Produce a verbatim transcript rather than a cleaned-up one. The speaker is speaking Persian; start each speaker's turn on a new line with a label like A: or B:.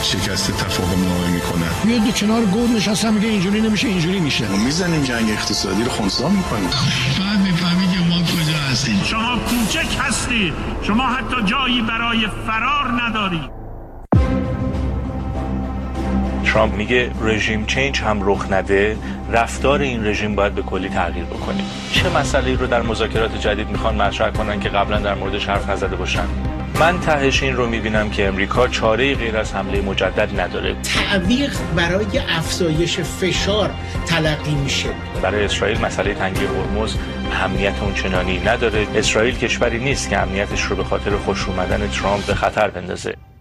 A: شکست تفاهم نامه میکنن.
B: میاد دو کنار گود نشستم میگه اینجوری نمیشه اینجوری میشه.
A: ما میزنیم جنگ اقتصادی رو خنثی میکنیم.
B: بعد میفهمی که ما کجا هستیم.
C: شما کوچک هستید. شما حتی جایی برای فرار ندارید.
D: ترامپ میگه رژیم چینج هم رخ نده، رفتار این رژیم باید به کلی تغییر بکنه. چه مسئله‌ای رو در مذاکرات جدید میخوان مطرح کنن که قبلا در موردش حرف نزده باشن؟ من تهش این رو میبینم که امریکا چاره‌ای غیر از حمله مجدد نداره.
E: تعویق برای افزایش فشار تلقی میشه.
D: برای اسرائیل مسئله تنگی هرمز اهمیت اونچنانی نداره. اسرائیل کشوری نیست که امنیتش رو به خاطر خوش اومدن ترامپ به خطر بندازه.